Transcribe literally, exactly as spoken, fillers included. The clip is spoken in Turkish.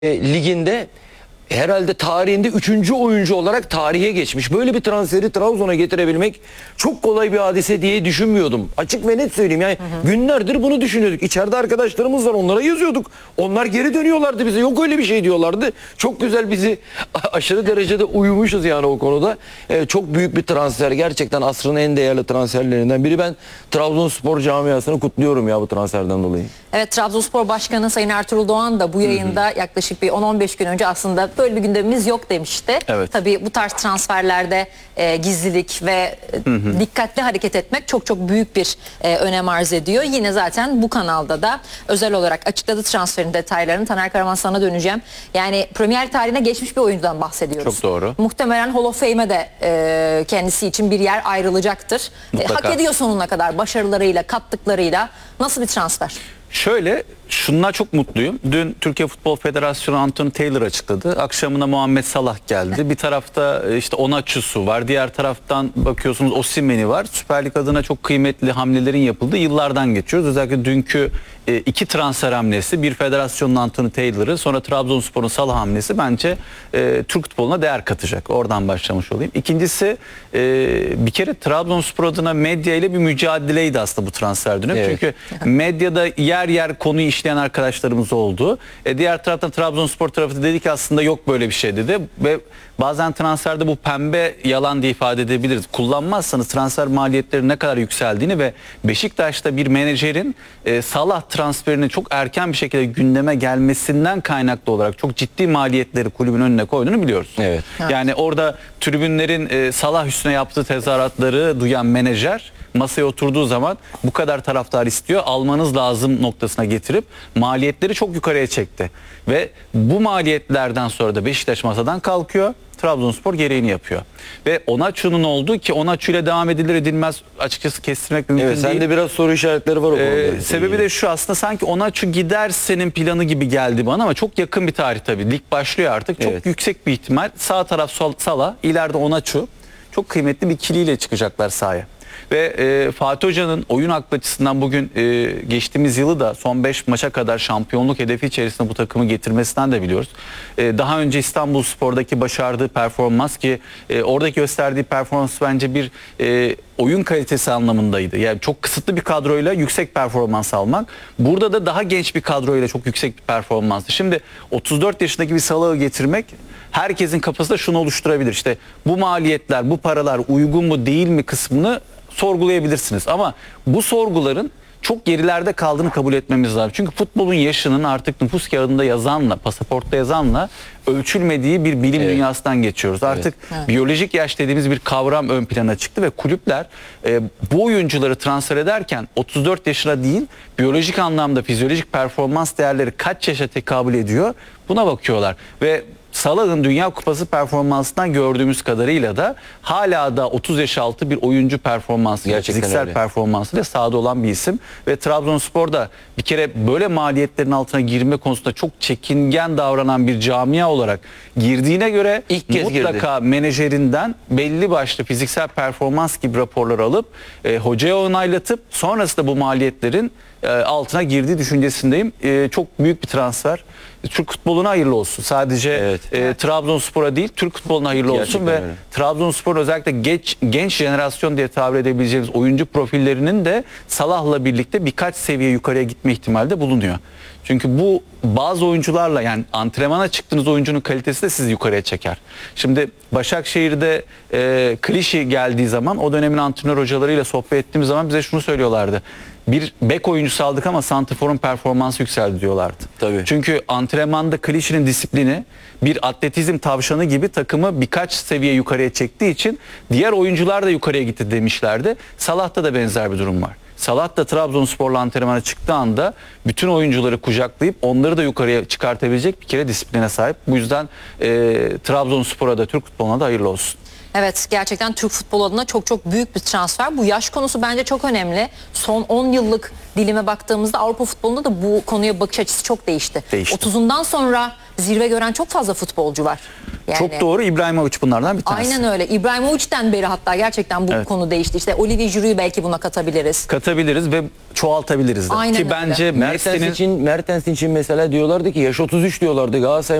e, liginde herhalde tarihinde üçüncü oyuncu olarak tarihe geçmiş. Böyle bir transferi Trabzon'a getirebilmek çok kolay bir hadise diye düşünmüyordum. Açık ve net söyleyeyim. Yani hı hı. günlerdir bunu düşünüyorduk. İçeride arkadaşlarımız var, onlara yazıyorduk. Onlar geri dönüyorlardı bize. Yok öyle bir şey diyorlardı. Çok güzel, bizi aşırı derecede uyumuşuz yani o konuda. Ee, çok büyük bir transfer. Gerçekten asrın en değerli transferlerinden biri. Ben Trabzonspor camiasını kutluyorum ya bu transferden dolayı. Evet, Trabzonspor Başkanı Sayın Ertuğrul Doğan da bu yayında hı hı. yaklaşık bir on on beş gün önce aslında böyle bir gündemimiz yok demişti. Evet. Tabii bu tarz transferlerde e, gizlilik ve e, hı hı. dikkatli hareket etmek çok çok büyük bir e, önem arz ediyor. Yine zaten bu kanalda da özel olarak açıkladı transferin detaylarını. Taner Karaman, sana döneceğim. Yani Premier tarihine geçmiş bir oyuncudan bahsediyoruz. Çok doğru. Muhtemelen Hall of Fame'e de e, kendisi için bir yer ayrılacaktır. E, hak ediyor sonuna kadar başarılarıyla, kattıklarıyla. Nasıl bir transfer? Şöyle, şundan çok mutluyum. Dün Türkiye Futbol Federasyonu Anthony Taylor açıkladı. Akşamına Muhammed Salah geldi. Bir tarafta işte Onaçu'su var. Diğer taraftan bakıyorsunuz Osimhen'i var. Süper Lig adına çok kıymetli hamlelerin yapıldığı yıllardan geçiyoruz. Özellikle dünkü e, iki transfer hamlesi, bir federasyonun Anthony Taylor'ı, sonra Trabzonspor'un Salah hamlesi bence e, Türk futboluna değer katacak. Oradan başlamış olayım. İkincisi, e, bir kere Trabzonspor adına medya ile bir mücadeleydi aslında bu transfer dönemi. Evet. Çünkü medyada yer yer konuyu işleyen arkadaşlarımız oldu. E, diğer taraftan Trabzonspor tarafı dedi ki aslında yok böyle bir şey dedi. Ve bazen transferde bu pembe yalan diye ifade edebiliriz. Kullanmazsanız transfer maliyetleri ne kadar yükseldiğini ve Beşiktaş'ta bir menajerin e, Salah transferinin çok erken bir şekilde gündeme gelmesinden kaynaklı olarak çok ciddi maliyetleri kulübün önüne koyduğunu biliyoruz. Evet. Yani orada tribünlerin e, Salah üstüne yaptığı tezahüratları duyan menajer masaya oturduğu zaman bu kadar taraftar istiyor, almanız lazım noktasına getirip maliyetleri çok yukarıya çekti. Ve bu maliyetlerden sonra da Beşiktaş masadan kalkıyor. Trabzonspor gereğini yapıyor. Ve Onaçu'nun olduğu ki Onaçu ile devam edilir edilmez açıkçası kestirmek mümkün evet, değil. Sende biraz soru işaretleri var o konuda. Ee, sebebi de şu, aslında sanki Onaçu gidersenin planı gibi geldi bana ama çok yakın bir tarih tabii. Lig başlıyor artık. Çok evet. yüksek bir ihtimal. Sağ taraf Salah, ileride Onaçu. Çok kıymetli bir ikiliyle çıkacaklar sahaya. Ve e, Fatih Hoca'nın oyun aklı açısından bugün e, geçtiğimiz yılı da son beş maça kadar şampiyonluk hedefi içerisinde bu takımı getirmesinden de biliyoruz. E, daha önce İstanbulspor'daki başardığı performans ki e, oradaki gösterdiği performans bence bir e, oyun kalitesi anlamındaydı. Yani çok kısıtlı bir kadroyla yüksek performans almak. Burada da daha genç bir kadroyla çok yüksek bir performanstı. Şimdi otuz dört yaşındaki bir Salah'ı getirmek herkesin kafasında şunu oluşturabilir. İşte bu maliyetler, bu paralar uygun mu değil mi kısmını sorgulayabilirsiniz. Ama bu sorguların çok gerilerde kaldığını kabul etmemiz lazım. Çünkü futbolun yaşının artık nüfus kağıdında yazanla, pasaportta yazanla ölçülmediği bir bilim evet. dünyasından geçiyoruz. Artık evet. biyolojik yaş dediğimiz bir kavram ön plana çıktı ve kulüpler e, bu oyuncuları transfer ederken otuz dört yaşına değil, biyolojik anlamda fizyolojik performans değerleri kaç yaşa tekabül ediyor buna bakıyorlar. Ve Salah'ın Dünya Kupası performansından gördüğümüz kadarıyla da hala da otuz yaş altı bir oyuncu performansı, fiziksel performansıyla sahada olan bir isim. Ve Trabzonspor'da bir kere böyle maliyetlerin altına girme konusunda çok çekingen davranan bir camia olarak girdiğine göre ilk kez mutlaka girdi. Menajerinden belli başlı fiziksel performans gibi raporlar alıp e, hocaya onaylatıp sonrasında bu maliyetlerin e, altına girdiği düşüncesindeyim. E, çok büyük bir transfer. Türk futboluna hayırlı olsun. Sadece evet. e, Trabzonspor'a değil, Türk futboluna hayırlı gerçekten olsun ve öyle. Trabzonspor özellikle genç, genç jenerasyon diye tabir edebileceğimiz oyuncu profillerinin de Salah'la birlikte birkaç seviye yukarıya gitme ihtimali de bulunuyor. Çünkü bu bazı oyuncularla, yani antrenmana çıktığınız oyuncunun kalitesi de sizi yukarıya çeker. Şimdi Başakşehir'de e, Klişi geldiği zaman o dönemin antrenör hocalarıyla sohbet ettiğimiz zaman bize şunu söylüyorlardı. Bir bek oyuncusu aldık ama santrforun performansı yükseldi diyorlardı. Tabii. Çünkü antrenmanda Klişi'nin disiplini bir atletizm tavşanı gibi takımı birkaç seviye yukarıya çektiği için diğer oyuncular da yukarıya gitti demişlerdi. Salah'ta da benzer bir durum var. Salah da Trabzonspor'la antrenmana çıktığı anda bütün oyuncuları kucaklayıp onları da yukarıya çıkartabilecek bir kere disipline sahip. Bu yüzden e, Trabzonspor'a da Türk futboluna da hayırlı olsun. Evet, gerçekten Türk futbolu adına çok çok büyük bir transfer. Bu yaş konusu bence çok önemli. Son on yıllık dilime baktığımızda Avrupa futbolunda da bu konuya bakış açısı çok değişti. Değişti. otuzundan sonra zirve gören çok fazla futbolcu var. Yani, Çok doğru. İbrahimovic bunlardan bir tanesi. aynen öyle. İbrahimovic'ten beri hatta gerçekten bu Evet. konu değişti. İşte Olivier Giroud'u belki buna katabiliriz. Katabiliriz ve çoğaltabiliriz de. Aynen Ki öyle. bence Mertens Messi'nin için, Mertens için mesela diyorlardı ki yaş otuz üç diyorlardı. Galatasaray